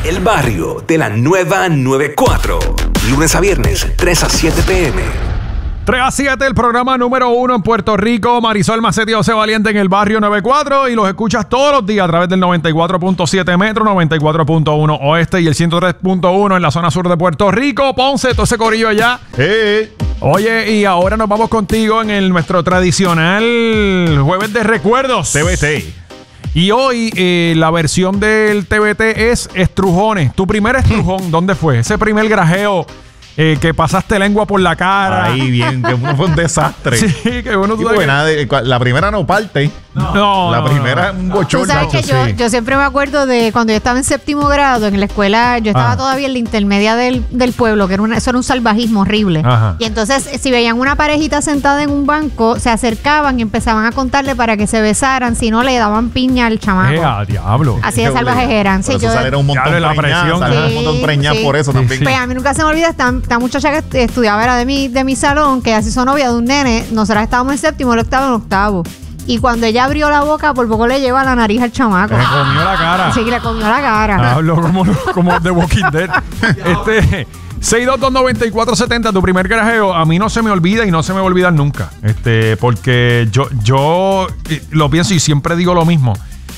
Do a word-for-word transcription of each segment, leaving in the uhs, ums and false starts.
El barrio de la nueva noventa y cuatro. Lunes a viernes, tres a siete pm. tres a siete, el programa número uno en Puerto Rico. Marisol Macetti y José Valiente en el barrio noventa y cuatro. Y los escuchas todos los días a través del noventa y cuatro punto siete Metro, noventa y cuatro punto uno Oeste y el ciento tres punto uno en la zona sur de Puerto Rico. Ponce, todo ese corillo allá. Hey. Oye, y ahora nos vamos contigo en el nuestro tradicional Jueves de Recuerdos. T V T. Y hoy eh, la versión del T V T es estrujones. Tu primer estrujón, ¿dónde fue? Ese primer grajeo eh, que pasaste lengua por la cara. Ahí, bien, que uno fue un desastre. Sí, que uno... Sí, porque nada de- la primera no parte. No, no, La no, primera es no. un Tú bochorno. sabes que yo, sí. yo siempre me acuerdo de cuando yo estaba en séptimo grado en la escuela, yo estaba Ajá. todavía en la intermedia del, del pueblo, que era una, eso era un salvajismo horrible. Ajá. Y entonces, si veían una parejita sentada en un banco, se acercaban y empezaban a contarle para que se besaran, si no le daban piña al chamaco. Eh, a diablo. Así de salvajes eran. Sí, Por eso yo- salieron un montón Ya, de la preñadas, presión. salieron un montón Sí, preñadas sí. por eso Sí, también. sí. Pues a mí nunca se me olvida esta, esta muchacha que estudiaba, era de mi, de mi salón, que así hizo novia de un nene. Nosotras estábamos en séptimo, él estaba en octavo. Y cuando ella abrió la boca, por poco le lleva la nariz al chamaco. Me comió la cara. Sí, le comió la cara. Hablo como, como The Walking Dead. Este, seis dos dos, nueve cuatro siete cero, tu primer garajeo, a mí no se me olvida y no se me va a olvidar nunca. Este, porque yo, yo eh, lo pienso y siempre digo lo mismo.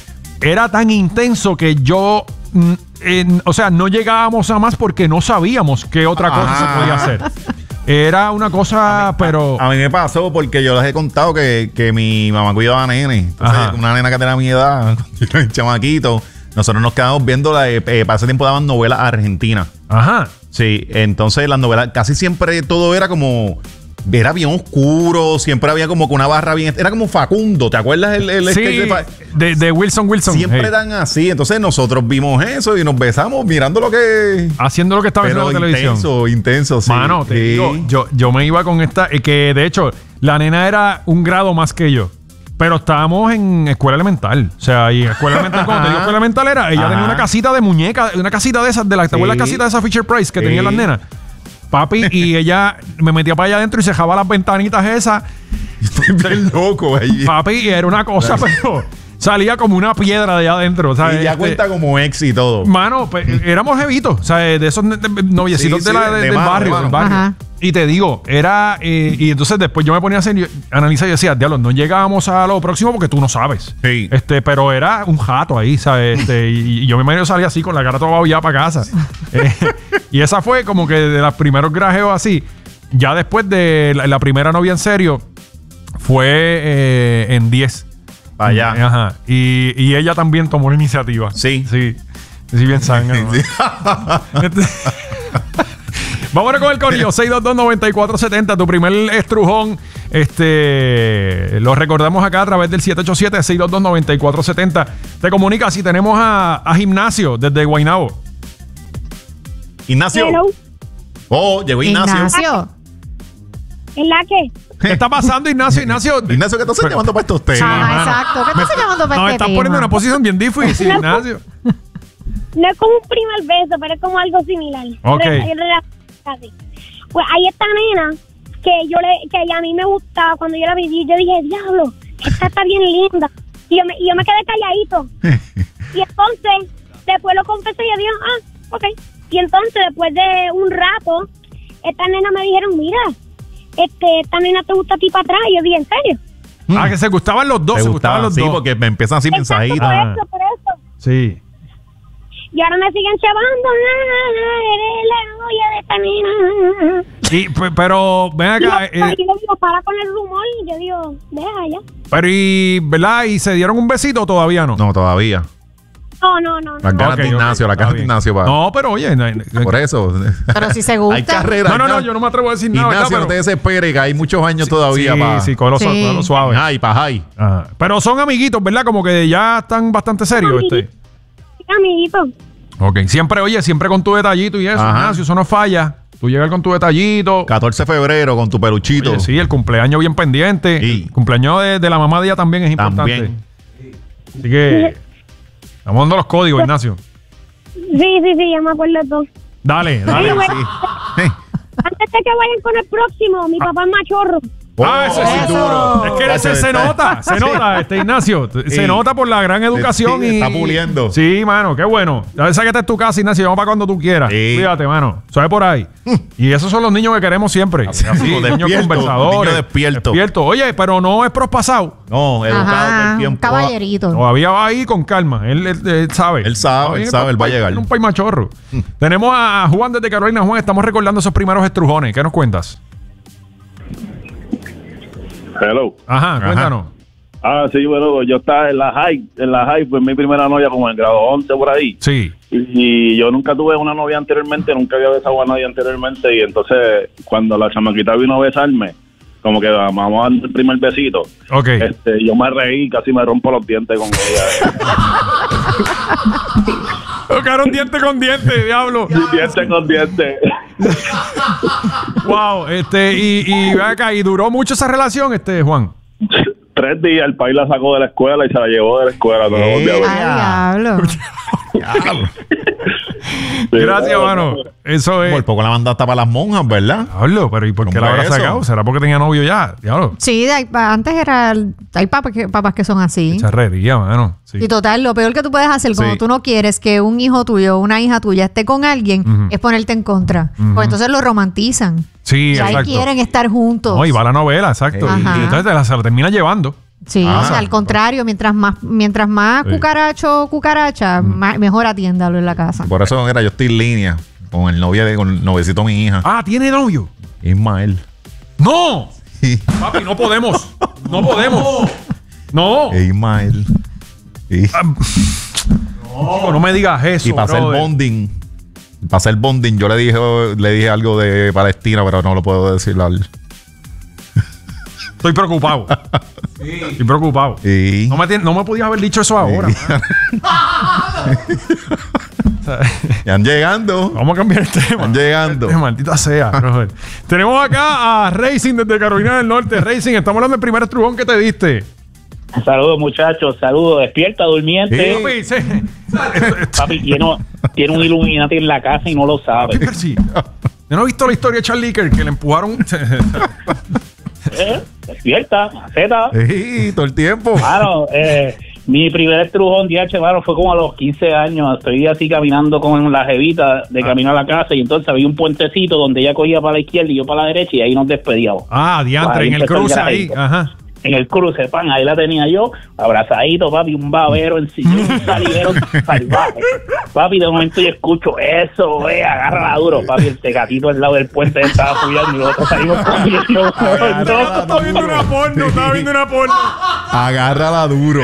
Era tan intenso que yo, mm, eh, o sea, no llegábamos a más porque no sabíamos qué otra cosa Ah. se podía hacer. Era una cosa, pero... A mí me pasó porque yo les he contado que, que mi mamá cuidaba a nene. Entonces, Ajá. una nena que tenía mi edad, cuando yo era un chamaquito, nosotros nos quedamos viendo, la, eh, para ese tiempo daban novelas argentinas. Ajá. Sí, entonces las novelas, casi siempre todo era como... Era bien oscuro, siempre había como que una barra bien... Era como Facundo, ¿te acuerdas el, el Sí, sketch de Fa- de, de Wilson Wilson. Siempre Hey. dan así. Entonces nosotros vimos eso y nos besamos mirando lo que... Haciendo lo que estaba Pero haciendo la televisión. intenso, intenso, sí. Mano, te Sí. digo, yo, yo me iba con esta, eh, que de hecho, la nena era un grado más que yo. Pero estábamos en escuela elemental. O sea, y en escuela elemental, cuando te digo escuela elemental era, ella Ajá. tenía una casita de muñeca, una casita de esas, de la, ¿te acuerdas la Sí. casita de esa Fisher Price que Sí. tenían las nenas? Papi, y ella me metía para allá adentro y cerraba las ventanitas esas. Estoy bien loco ahí. Papi, y era una cosa, pero salía como una piedra de allá adentro. ¿sabes? Y ya Este, cuenta como ex y todo. Mano, pues, éramos jevitos, o sea, de esos ne- de- noviecitos Sí, de sí, la- de- de- de del, mano, barrio, de del mano. barrio. Ajá. Y te digo, era. eh, y entonces después yo me ponía a hacer, yo- analizar y decía, diablo, no llegábamos a lo próximo porque tú no sabes. Sí. Este, pero era un jato ahí, ¿sabes? Este, y, y yo me imagino salía así con la cara toda ya para casa. Eh, y esa fue como que de los primeros grajeos así. Ya después de la, la primera novia en serio, fue eh, en diez. Para allá. Ajá. Y, y ella también tomó la iniciativa. Sí. Sí. Sí, bien sangre. Sí. Este- Vámonos con el corillo. seis dos dos, nueve cuatro siete cero. Tu primer estrujón. Este lo recordamos acá a través del siete ocho siete, seis dos dos, nueve cuatro siete cero. Te comunicas si tenemos a, a Gimnasio desde Guaynabo. Ignacio. Hello. Oh, llegó Ignacio. Ignacio. ¿En la qué? ¿Qué está pasando, Ignacio? Ignacio. Ignacio, ¿qué estás Pero- llamando para estos temas? Ajá, mano. exacto. ¿Qué te estás llamando para Nos este estás tema? poniendo en una posición bien difícil, Ignacio. No es como un primer beso, pero es como algo similar. Ok. Re- re- casi. Pues hay esta nena que yo le, que a mí me gustaba cuando yo la viví. Yo dije, diablo, esta está bien linda. Y yo me, y yo me quedé calladito. Y entonces, después lo confesé y yo dije, ah, ok. Y entonces, después de un rato, estas nenas me dijeron, mira, este, esta nena te gusta a ti para atrás. Y yo dije, ¿en serio? Ah, que se gustaban los dos. ¿Te Se gustaba? gustaban los Sí, dos. porque me empiezan así Exacto, mensajitos. por Ah. eso, por eso. Sí. Y ahora me siguen chavando, ah, eres la novia de esta nena. Y, pe- pero ven Y yo, acá. eh, y yo digo, para con el rumor. Y yo digo, deja ya. pero y, ¿verdad? ¿Y se dieron un besito o todavía no? No, todavía. No, no, no. Las no. ganas Ok, de ok, Ignacio, las está ganas de bien. Ignacio. Pa. No, pero oye. no, no, Por eso. Pero si se gusta. Hay carrera. No, no, no, yo no me atrevo a decir nada. Ignacio, ¿verdad? no te Pero- desesperes, que hay muchos años todavía sí, para. sí, con lo, su- Sí. con lo suave. Ay, pa' ay. Ajá. Pero son amiguitos, ¿verdad? Como que ya están bastante serios. Este. Sí, amiguito. Ok. Siempre, oye, siempre con tu detallito y eso, Ajá. Ignacio, eso no falla. Tú llegas con tu detallito. catorce de febrero con tu peluchito. Oye, sí, el cumpleaños bien pendiente. Sí. El cumpleaños de, de la mamá de ella también es importante. También. Así que estamos dando los códigos, Ignacio. Sí, sí, sí, ya me acuerdo de todo. Dale, dale. Oye, güey, Sí. antes de que vayan con el próximo, mi papá es machorro. Ah, ese sí Eso. duro. Es que ese Ese se está- nota, se nota, este Ignacio. Se Sí. nota por la gran educación Sí, y. está puliendo. Sí, mano, qué bueno. Ya sabes que esta es tu casa, Ignacio. Vamos para cuando tú quieras. Sí. Fíjate, mano. Suave por ahí. Y esos son los niños que queremos siempre. Así, niños despierto, conversadores. niño despierto. Despierto. Oye, pero no es prospasado. No, educado todo Ajá, el tiempo. caballerito. Todavía va ahí con calma. Él, él- él sabe. Él sabe, Va bien, él sabe, él va a país- llegar. en un país machorro. Tenemos a Juan desde Carolina. Juan, estamos recordando esos primeros estrujones. ¿Qué nos cuentas? Hello. Ajá, Ajá. cuéntanos. Ah, sí, bueno, yo estaba en la high, en la high fue mi primera novia como en grado once por ahí. Sí. Y, y yo nunca tuve una novia anteriormente, nunca había besado a nadie anteriormente y entonces cuando la chamaquita vino a besarme, como que vamos a dar el primer besito, Ok. este, yo me reí, casi me rompo los dientes con ella. Tocaron diente con diente, diablo. diente con diente. Wow, este, y, y ve acá, ¿y duró mucho esa relación, este, Juan? Tres días el país la sacó de la escuela y se la llevó de la escuela. No la volví a ver. Ay, diablo. Sí, Gracias, no, mano. no. Eso es. Por poco la mandaste para las monjas, ¿verdad? Diablo, pero ¿y por qué ¿Cómo la habrá es eso? sacado? ¿Será porque tenía novio ya? Diablo. Sí, de ahí pa- antes era. Hay papas que, papas que son así. Charrería, mano. Sí. Y total, lo peor que tú puedes hacer cuando Sí. tú no quieres que un hijo tuyo o una hija tuya esté con alguien Ujú. es ponerte en contra. Ujú. Pues entonces lo romantizan. Sí, y ahí exacto. quieren estar juntos. No, y va la novela, exacto. Ajá. Y, y entonces te la, se la termina llevando. Sí, Ah. al contrario, mientras más, mientras más Sí. cucaracho o cucaracha, más- mejor atiéndalo en la casa. Por eso era yo estoy en línea con el novio de con el noviecito de mi hija, Ah, ¿tiene novio? Ismael. ¡No! Sí. Papi, no podemos. No podemos. No. Ismael. Sí. No, no me digas eso. Y para hacer brother. bonding, para hacer bonding, yo le dije, le dije algo de Palestina, pero no lo puedo decir al. Estoy preocupado. Estoy preocupado. Y No me, tien- no me podías haber dicho eso ahora. mano. O sea, ya han llegando. vamos a cambiar el tema. Están llegando. Eh, Maldita sea. brother. Tenemos acá a Racing desde Carolina del Norte. Racing, estamos hablando del primer estrujón que te diste. Saludos, muchachos. Saludos. Despierta, durmiente. Papi, sí. Papi, tiene, tiene un Illuminati en la casa y no lo sabe. Papi, sí. Yo no he visto la historia de Charlie Kerr que le empujaron. ¿Eh? Despierta, maceta. Sí, todo el tiempo. Mano, eh, mi primer estrujón, D H, mano, fue como a los quince años. Estoy así caminando con la jevita de camino a la casa y entonces había un puentecito donde ella cogía para la izquierda y yo para la derecha y ahí nos despedíamos. Ah, diantre, Ahí en el empezó el cruce ahí. grajito. Ajá. En el cruce, pan, ahí la tenía yo, abrazadito, papi, un babero en sillón, un salivero salvaje. Papi, de momento yo escucho eso, eh, agárrala duro, papi, el tecatito al lado del puente estaba subiendo y nosotros salimos corriendo. Estaba viendo una porno, estaba viendo una porno. Agárrala duro.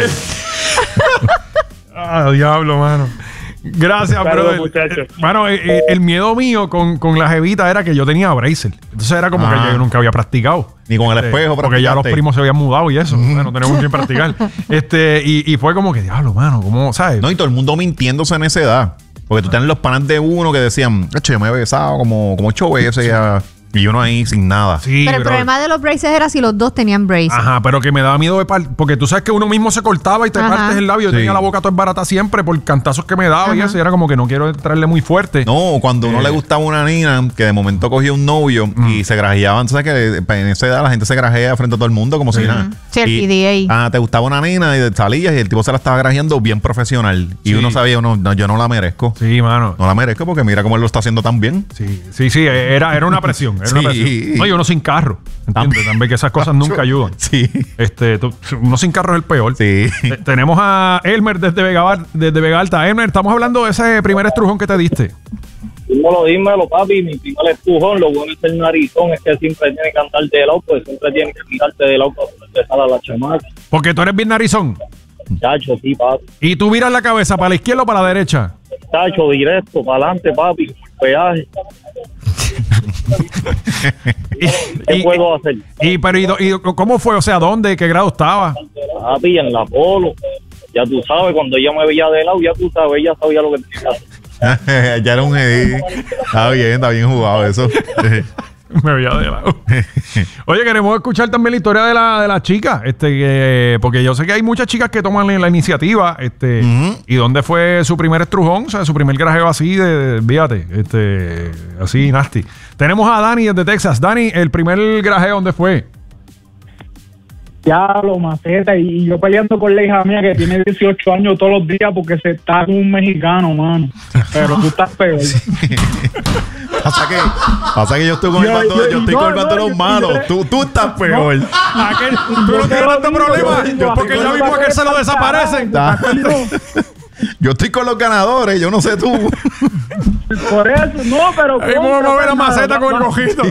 Ah, diablo, mano. Gracias, Saludos, brother. muchachos. Eh, Mano, eh, eh, el miedo mío con, con la jevita era que yo tenía bracer. Entonces era como Ah. que yo nunca había practicado. Ni con el Eh, espejo Porque ya los practicaste. primos se habían mudado y eso. Bueno, tenemos que practicar. Este, y, y fue como que, diablo, mano, ¿cómo, sabes? No, y todo el mundo mintiéndose en esa edad. Porque tú tienes los panas de uno que decían, "Echo, yo me he besado como, como ocho veces ya". Y uno ahí sin nada. Sí, Pero el bro. problema de los braces era si los dos tenían braces. Ajá, pero que me daba miedo de par- porque tú sabes que uno mismo se cortaba y te Ajá. partes el labio. Yo Sí. tenía la boca toda barata siempre por cantazos que me daba y Ajá. eso. Y era como que no quiero entrarle muy fuerte. No, cuando uno Eh. le gustaba una nena que de momento cogía un novio y se grajeaban, tú sabes que en esa edad la gente se grajea frente a todo el mundo como si nada. Sí, el Y, P D A. Ah, te gustaba una nena y salías y el tipo se la estaba grajeando bien profesional. Y Sí. uno sabía, uno, no, yo no la merezco. Sí, mano. No la merezco porque mira cómo él lo está haciendo tan bien. Sí, sí, sí, era, era una presión. Era una Sí. presión. No, y uno sin carro. ¿Entiendes? También que esas cosas nunca ayudan. Sí. Este, tú- uno sin carro es el peor. Sí. Te- tenemos a Elmer desde Vega, Bar- desde Vega Alta. Elmer, estamos hablando de ese primer estrujón que te diste. Dímelo, dímelo, papi. Mi primer empujón, lo bueno es el narizón, es que siempre tiene que andar de lado, pues siempre tiene que mirarte de lado para empezar a la chamaca. Porque tú eres bien narizón. Chacho, sí, papi. Y tú miras la cabeza para la izquierda o para la derecha. Chacho, directo, para adelante, papi, con el peaje. ¿Qué Y- puedo hacer? Y, pero, y, do- y ¿cómo fue? O sea, ¿dónde? ¿Qué grado estaba? Papi, en la polo. Ya tú sabes, cuando ella me veía de lado, ya tú sabes, ella sabía lo que tenía que hacer. Ya era un edit. Está bien, está bien jugado eso. Me veía de lado. Oye, queremos escuchar también la historia de la, de la chica. Este, que- porque yo sé que hay muchas chicas que toman la iniciativa. Este, Ujú. ¿Y dónde fue su primer estrujón? O sea, su primer grajeo así de, de fíjate, este, así nasty. Tenemos a Dani desde Texas. Dani, el primer grajeo, ¿dónde fue? Diablo, maceta, y, y yo peleando con la hija mía que tiene dieciocho años todos los días porque se está con un mexicano, mano. Pero tú estás peor. Pasa que, pasa que yo estoy con el Yo- bando, yo- yo estoy no, con el bando de no, los yo- malos. yo- Tú, tú estás peor. Aquel- tú no Yo te tienes lo tanto digo, problema yo- yo- porque yo- ya yo- mismo a aquel se lo yo- desaparecen. Da- Aquí no. Yo estoy con los ganadores, yo no sé tú. Por eso, no, pero. Ahí vamos a mover la contra, maceta pues, con el va- cojito.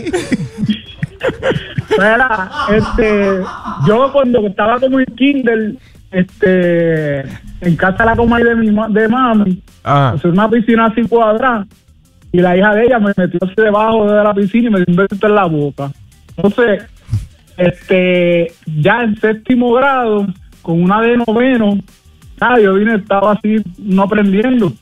Mira, este, yo cuando estaba como en kinder, este, en casa de la comadre de mi ma- de mami, Ah. es una piscina así cuadrada, y la hija de ella me metió así debajo de la piscina y me dio un besito en la boca. Entonces, este, ya en séptimo grado, con una de noveno, ah, yo vine, estaba así, no aprendiendo.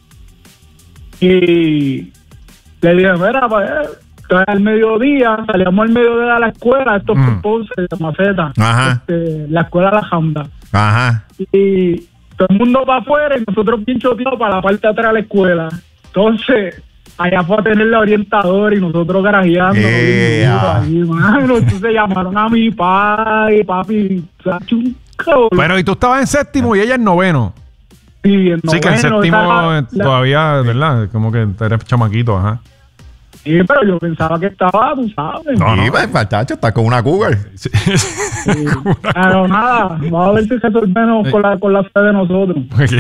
Y le dije, mira, pues, entonces al mediodía, salíamos al mediodía de la escuela, esto Mm. fue Ponce, de Maceta, Ajá. este, la escuela La Janda. Ajá. Y todo el mundo para afuera y nosotros bien choteados para la parte de atrás de la escuela. Entonces, allá fue a tener la orientadora y nosotros garajeando. Ea. Ahí, mano. Entonces llamaron a mi padre, papi, sacho, un cabrón. Pero y tú estabas en séptimo y ella en noveno. Sí, en Sí, que en noveno, séptimo esa- eh, la- todavía, ¿verdad? Como que eres chamaquito, ajá. Sí, pero yo pensaba que estaba, tú sabes. No, no. Y pues, muchacho, está con una cougar. Sí. Pero nada, vamos a ver si resolvemos con la, con la fe de nosotros.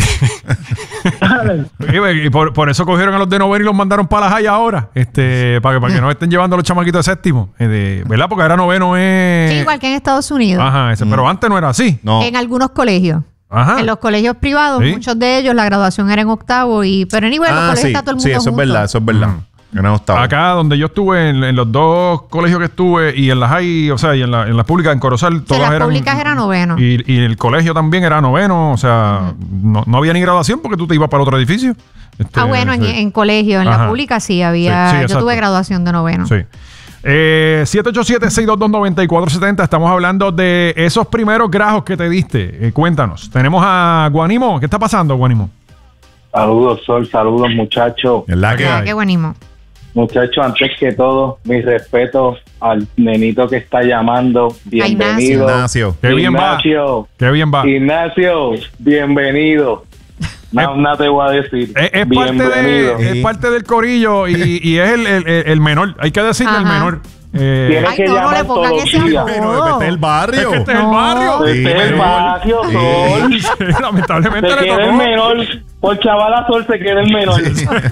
Dale. Y, y por, por eso cogieron a los de noveno y los mandaron para la Jaya ahora, este, para que, para que no estén llevando a los chamaquitos de séptimo, eh, de- ¿verdad? Porque ahora noveno es... Sí, igual que en Estados Unidos. Ajá, ese, pero antes no era así. No. En algunos colegios. Ajá. En los colegios privados, Sí. muchos de ellos, la graduación era en octavo. y Pero en igual, en los Ah, colegios sí, está todo el mundo sí, eso es junto. verdad, eso es verdad. Mm. Yo no estaba. Acá donde yo estuve, en, en los dos colegios que estuve, y en las hay, o sea, y en, la, en las públicas, en Corozal, todas las eran... públicas era noveno. Y, y el colegio también era noveno, o sea, no, no había ni graduación porque tú te ibas para el otro edificio. Este, Ah, bueno, en, sí. en colegio, en Ajá. la pública sí había. Sí, sí, yo exacto. tuve graduación de noveno. Sí. Eh, siete ocho siete, seis dos dos, nueve cuatro siete cero. Estamos hablando de esos primeros grajos que te diste. Eh, cuéntanos. Tenemos a Guanimo. ¿Qué está pasando, Guanimo? Saludos, Sol, saludos, muchachos. ¿Verdad que Ah, hay? qué buenísimo. Muchachos, antes que todo, mi respeto al nenito que está llamando. Bienvenido. Ignacio? Qué bien va. Ignacio, Qué bien va. Ignacio, bienvenido. No, no te voy a decir. Es, es parte bienvenido. de, es parte del corillo y, y es el, el- el- el menor. Hay que decirle el Ajá. menor. Eh, Tiene Ay, que no, no llamar le pongan todos ese los días. Pero este es el es barrio. que este es el No. barrio. Este es el Sí. barrio, Sí. Sol. Sí, lamentablemente Se le queda el tocó. menor. Por chavala Sol se queda el menor.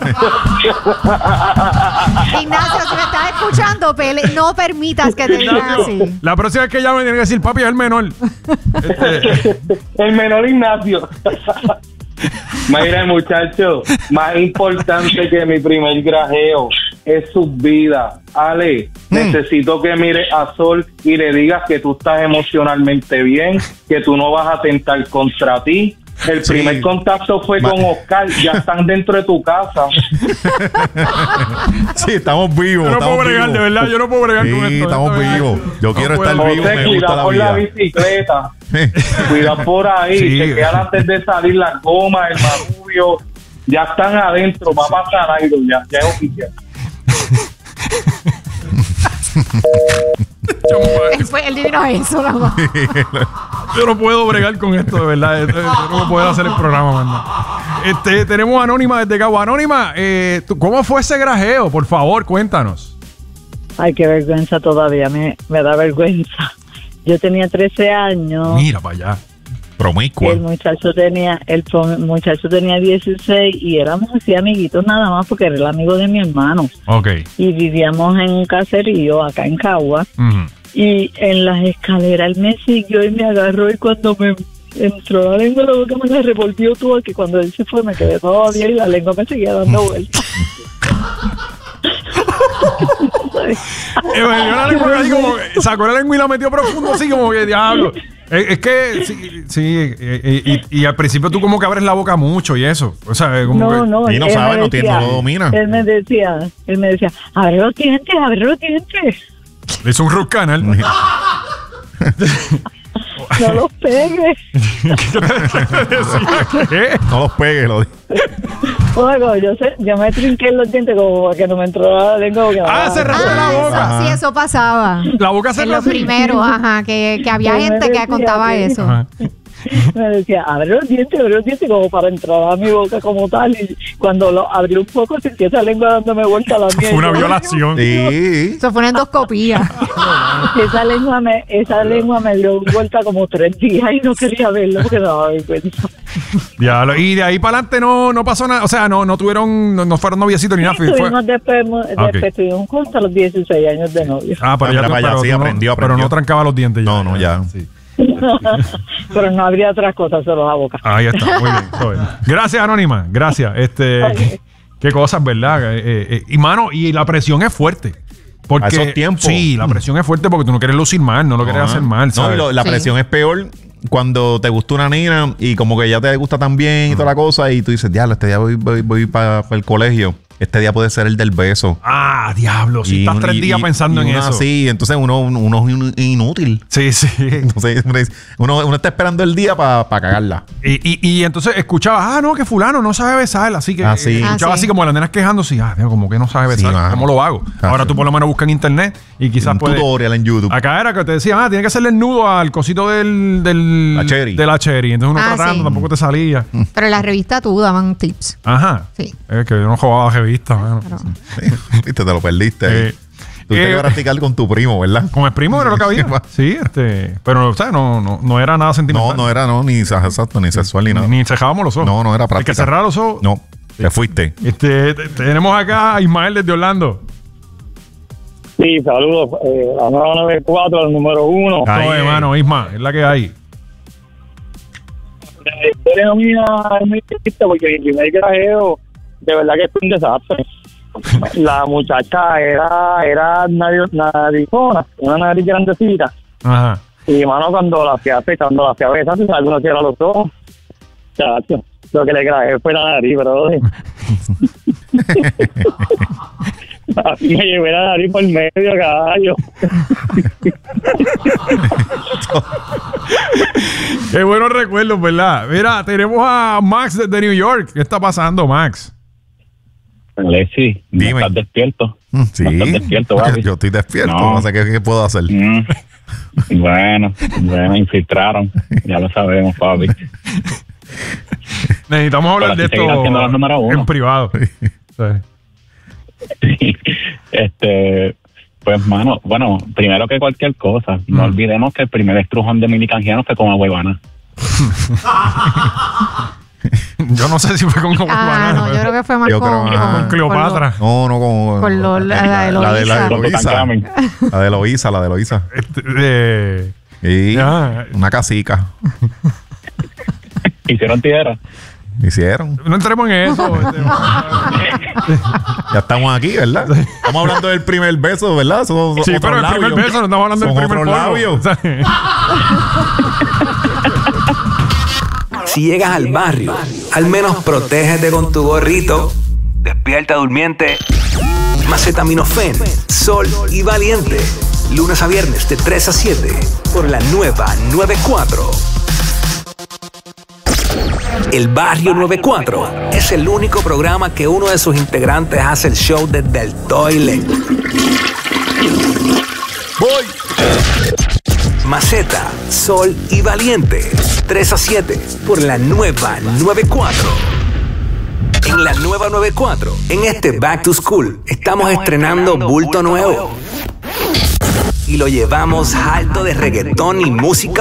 Ignacio, si me estás escuchando, pele- no permitas que te digan Ignacio, así. la próxima vez que llame tiene que decir, papi, es el menor. Este, El menor Ignacio. Mira, muchacho, más importante que mi primer grajeo es su vida. Ale, necesito que mires a Sol y le digas que tú estás emocionalmente bien, que tú no vas a atentar contra ti. El Sí. primer contacto fue Ma- con Oscar, ya están dentro de tu casa. Sí, estamos vivos. yo no estamos puedo bregar, vivos. de verdad, yo no puedo bregar Sí, con esto. estamos Esto es- vivos. Yo no quiero puedo. estar vivo, José, me gusta cuidado la por la vida. bicicleta. Cuidado por ahí, Sí. que quedan antes de salir las gomas, el manubrio. Ya están adentro, va a pasar algo, ya, ya es oficial. Él, fue, él vino a eso, nada más. Yo no puedo bregar con esto, de verdad. Yo no puedo poder hacer el programa, manda. Este, tenemos a Anónima desde Cabo. Anónima, eh, ¿tú- ¿cómo fue ese grajeo? Por favor, cuéntanos. Ay, qué vergüenza todavía, me, me da vergüenza. Yo tenía trece años, Mira para allá. Promiscua. el muchacho tenía el pro- muchacho tenía dieciséis y éramos así amiguitos nada más porque era el amigo de mi hermano. Ok. Y vivíamos en un caserío acá en Cagua Ujú. y en las escaleras él me siguió y me agarró y cuando me entró la lengua en la boca me la revolvió todo, que cuando él se fue me quedé todavía y la lengua me seguía dando vueltas. Eh, me dio la lengua así como que sacó la lengua y la metió profundo así como que diablo. Eh, es que sí, sí eh, eh, y, y al principio tú como que abres la boca mucho y eso. O sea, como No, que, no, Y no él sabe, me no tiene- decía- no lo domina. Él me decía, él me decía, abre los dientes, abre los dientes. le hizo un root canal. No los pegues. ¿Qué? No los pegues, lo Bueno, yo sé, yo me trinqué los dientes como para que no me entrara la lengua. Porque Ah, me- cerraste la Ah, boca. eso, sí, eso pasaba. La boca se En lo primero, ajá, que, que había Yo me gente que decía contaba que- eso. Ajá. Me decía, abre los dientes, abre los dientes como para entrar a mi boca como tal. Y cuando lo abrí un poco, sentí esa lengua dándome vuelta a la mía. Fue una Y yo, violación. Sí. Eso fue una endoscopía. Esa lengua me, esa lengua me dio vuelta como tres días y no quería verlo porque no daba vergüenza. Diablo. Y de ahí para adelante no, no pasó nada. O sea, no, no tuvieron, no, no fueron noviecitos ni nada. Fue- Estuvimos después, Ah, ok. después estuvimos juntos a los dieciséis años de novio. Ah, pero ya, Mira tú- para allá, pero sí, tú no- aprendió, Pero aprendió. no trancaba los dientes ya. No, no, ya. Sí. Pero no habría otras cosas, solo la boca. Ahí está, muy bien. Eso es. Gracias, Anónima. Gracias. Este, qué cosas, ¿verdad? Eh, eh, eh, y mano, y la presión es fuerte. Porque, A esos tiempos. Sí, la presión es fuerte porque tú no quieres lucir mal, no lo quieres Ah. hacer mal, No, ¿sabes? y lo- la Sí. presión es peor cuando te gusta una nena y como que ya te gusta también y toda la cosa y tú dices, diablo, este día voy, voy, voy para el colegio. Este día puede ser el del beso. Ah, diablo. Si Y estás un- tres y- días y- pensando y en uno eso. así, entonces uno, uno, uno es in- inútil. Sí, sí. Entonces uno, uno está esperando el día para cagarla. Y, y, y entonces escuchabas, ah, no, que fulano no sabe besar, así que Ah, sí. eh, escuchaba Ah, sí. así como las nenas quejándose, ah, tío, como que no sabe Sí, besar, mano. ¿cómo lo hago? Ah, Ahora sí. tú por lo menos buscas en internet y quizás Un puedes... tutorial en YouTube. Acá era que te decían, ah, tiene que hacerle el nudo al cosito del... del La cherry. De la cherry. Entonces uno Ah, tratando, sí. tampoco te salía. Pero en la revista tú daban tips. Ajá. Sí. Es que yo no jugaba revista, mano. Pero- Sí, viste, te lo perdiste. ahí. Eh, Tuviste eh, que practicar con tu primo, ¿verdad? Con el primo era lo que había. Sí, este... Pero, o sea, no, no, no era nada No, sentimental. no era, no, ni exacto, ni sexual ni nada. Ni cerrábamos los ojos. No, no era Hay práctica. que cerrar los ojos. No, te fuiste. Este, te- tenemos acá a Ismael desde Orlando. Sí, saludos. Eh, la nueva noventa y cuatro, el número uno. No, hermano, Isma, es la que hay. La historia mía es muy triste porque el primer grajeo, de verdad que fue un desastre. La muchacha era era nariz- narizona, una nariz grandecita. Ajá. Y, mano, cuando la fui a cuando la fui a besar, algunos cierran los ojos. Chacho, lo que le grajé fue la nariz, bro. Me llevé la nariz por medio, caballo. Qué buenos recuerdos, ¿verdad? Mira, tenemos a Max desde New York. ¿Qué está pasando, Max? Alexi, ¿no Dime. estás despierto? Mm, Sí, No estás despierto, papi. yo estoy despierto, No. no, sé qué, qué puedo hacer. Mm. Bueno, bueno, infiltraron. Ya lo sabemos, papi. Necesitamos hablar Pero de así seguirá esto siendo la número uno. en privado. Sí. Este, pues, mano, bueno, primero que cualquier cosa, no Mm. olvidemos que el primer estrujón de Mili Canjiano fue con Agüevana. Yo no sé si fue con Ah, Cubana, no, yo creo que fue más Yo con, creo, ajá. con Cleopatra. No, no, con. Con lo- la- la de la de la de Con Eloísa. Tutankamen. La de Eloísa, la de Eloísa. Este, eh, Y Ya. una casica. Hicieron tierra. Hicieron. no entremos en eso. este, Ya estamos aquí, ¿verdad? Estamos hablando del primer beso, ¿verdad? Son sí, otros pero el primer labios. beso, no estamos hablando del Son primer otros polvo. labios. O sea, Si llegas al barrio, al menos protégete con tu gorrito. Despierta durmiente. Macetaminofen, Sol y Valiente. Lunes a viernes de tres a siete por la nueva noventa y cuatro. El Barrio noventa y cuatro es el único programa que uno de sus integrantes hace el show desde el toilet. Voy. Maceta, Sol y Valiente. tres a siete por la nueva noventa y cuatro. En la nueva noventa y cuatro, en este Back to School, estamos estrenando bulto nuevo. Y lo llevamos alto de reggaetón y música